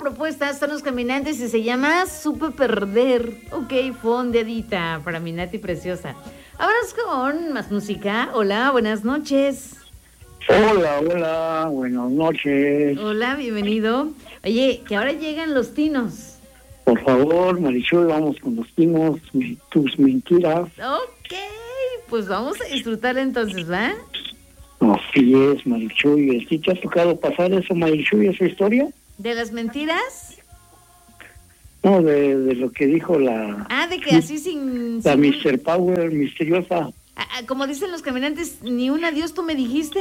propuesta son los caminantes y se llama Supe Perder. Ok, fondeadita para mi Nati preciosa. Vámonos con más música. Hola, buenas noches. Hola, buenas noches. Hola, bienvenido. Oye, que ahora llegan los tinos. Por favor, Marichuy, vamos con los tinos, tus mentiras. Ok, pues vamos a disfrutar entonces, ¿va? Así es, Marichuy. ¿Sí te ha tocado pasar eso, Marichuy, esa historia? ¿De las mentiras? No, de lo que dijo la... de que así sin... La Mr. Power misteriosa. Como dicen los caminantes, ni un adiós tú me dijiste.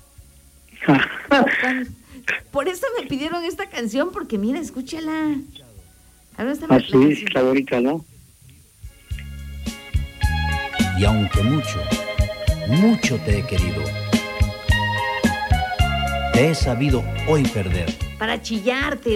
Por eso me pidieron esta canción, porque mira, escúchala. Así es, está bonita, ¿no? Y aunque mucho te he querido, te he sabido hoy perder. Para chillarte,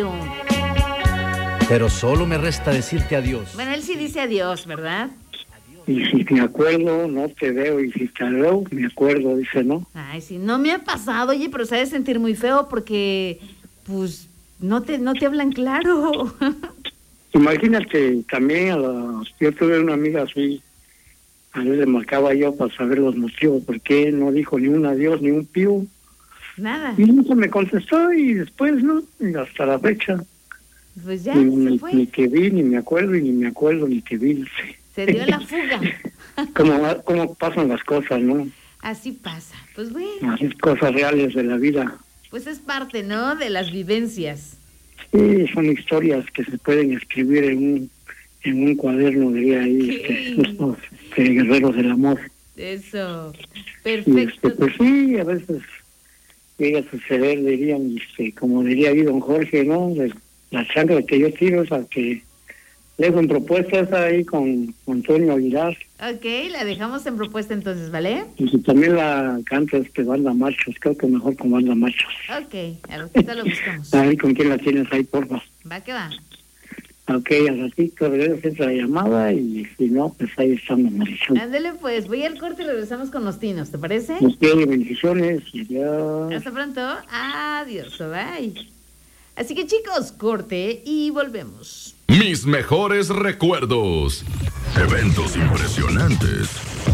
Pero solo me resta decirte adiós. Bueno, él sí dice adiós, ¿verdad? Y si me acuerdo, no te veo, y si te veo, me acuerdo, dice, ¿no? Ay, sí, no me ha pasado, oye, pero se ha de sentir muy feo porque, pues, no te hablan claro. Imagínate, también yo tuve una amiga así, a veces le marcaba yo para saber los motivos, por qué no dijo ni un adiós, ni un pío. Nada. Y nunca me contestó y después, ¿no? Y hasta la fecha. Pues ya, se fue. Ni te vi, ni me acuerdo, ni te vi. Se dio la fuga. ¿Cómo pasan las cosas, no? Así pasa, pues bueno. Así cosas reales de la vida. Pues es parte, ¿no?, de las vivencias. Sí, son historias que se pueden escribir en un cuaderno, diría ahí, estos guerreros del amor. Eso, Y perfecto. pues sí, a veces llega a suceder, dirían, como diría ahí don Jorge, ¿no? De la sangre que yo tiro es la que dejo en propuestas ahí con Antonio Aguilar. Ok, la dejamos en propuesta entonces, ¿vale? Y si también la canta Banda Machos, creo que mejor con Banda Machos. Ok, a ratito lo buscamos. A ver con quién la tienes ahí, porfa. Va que va. Ok, al ratito regresas la llamada y si no, pues ahí estamos, Marisol. Ándale pues, voy al corte y regresamos con los tinos, ¿te parece? Bendiciones y adiós. Hasta pronto, adiós, bye. Así que chicos, corte y volvemos. Mis mejores recuerdos. Eventos impresionantes.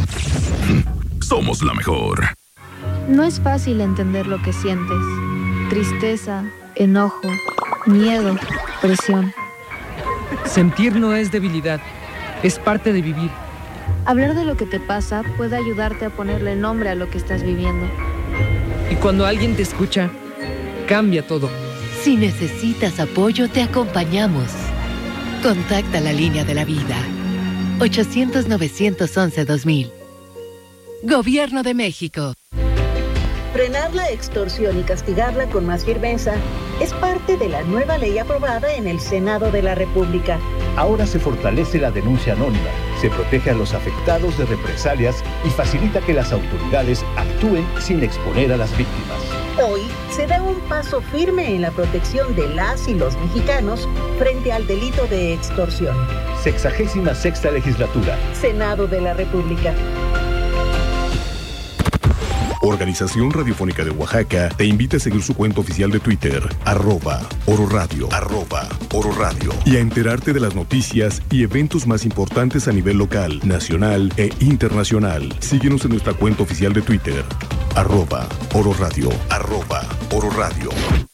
Somos la mejor. No es fácil entender lo que sientes. Tristeza, enojo, miedo, presión. Sentir no es debilidad, es parte de vivir. Hablar de lo que te pasa puede ayudarte a ponerle nombre a lo que estás viviendo. Y cuando alguien te escucha, cambia todo. Si necesitas apoyo, te acompañamos. Contacta la línea de la vida. 800-911-2000. Gobierno de México. Frenar la extorsión y castigarla con más firmeza es parte de la nueva ley aprobada en el Senado de la República. Ahora se fortalece la denuncia anónima, se protege a los afectados de represalias y facilita que las autoridades actúen sin exponer a las víctimas. Hoy se da un paso firme en la protección de las y los mexicanos frente al delito de extorsión. 66ª legislatura. Senado de la República. Organización Radiofónica de Oaxaca te invita a seguir su cuenta oficial de Twitter, @Oro Radio, @Oro Radio, y a enterarte de las noticias y eventos más importantes a nivel local, nacional e internacional. Síguenos en nuestra cuenta oficial de Twitter, @Oro Radio, @Oro Radio.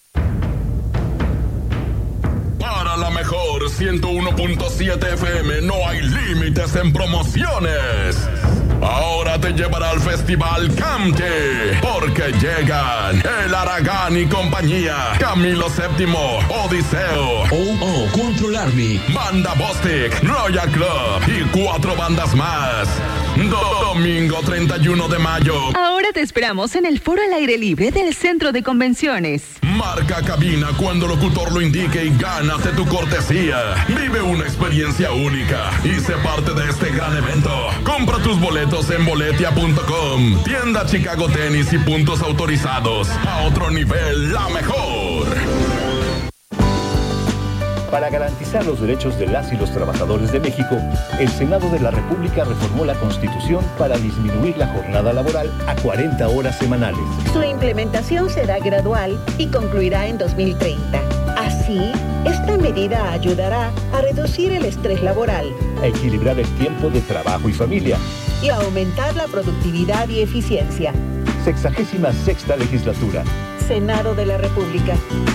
Para la mejor 101.7 FM no hay límites en promociones. Ahora te llevará al Festival Camte, porque llegan El Aragán y compañía, Camilo VII, Odiseo, Controlarme, Banda Bostic, Royal Club y 4 bandas más. Domingo 31 de mayo. Ahora te esperamos en el Foro al Aire Libre del Centro de Convenciones. Marca cabina cuando el locutor lo indique y gánate tu cortesía. Vive una experiencia única y sé parte de este gran evento. Compra tus boletos en boletia.com. Tienda Chicago Tenis y puntos autorizados. A otro nivel, la mejor. Para garantizar los derechos de las y los trabajadores de México, el Senado de la República reformó la Constitución para disminuir la jornada laboral a 40 horas semanales. Su implementación será gradual y concluirá en 2030. Así, es Esta medida ayudará a reducir el estrés laboral, a equilibrar el tiempo de trabajo y familia y a aumentar la productividad y eficiencia. 66ª legislatura. Senado de la República.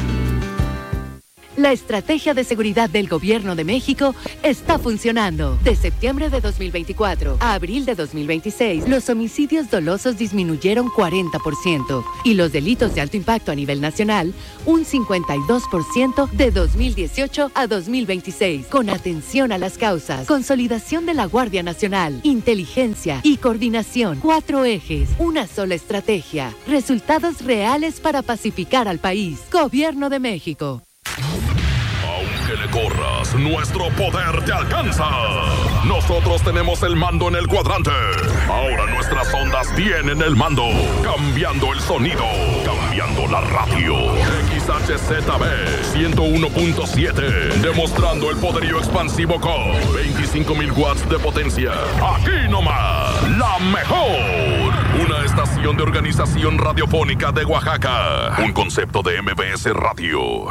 La estrategia de seguridad del Gobierno de México está funcionando. De septiembre de 2024 a abril de 2026, los homicidios dolosos disminuyeron 40% y los delitos de alto impacto a nivel nacional un 52% de 2018 a 2026. Con atención a las causas, consolidación de la Guardia Nacional, inteligencia y coordinación. 4 ejes, una sola estrategia. Resultados reales para pacificar al país. Gobierno de México. Que le corras, nuestro poder te alcanza. Nosotros tenemos el mando en el cuadrante. Ahora nuestras ondas tienen el mando. Cambiando el sonido. Cambiando la radio. XHZB 101.7. Demostrando el poderío expansivo con 25,000 watts de potencia. Aquí nomás, la mejor. Una estación de organización radiofónica de Oaxaca. Un concepto de MBS Radio.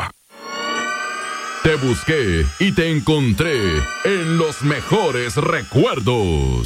Te busqué y te encontré en los mejores recuerdos.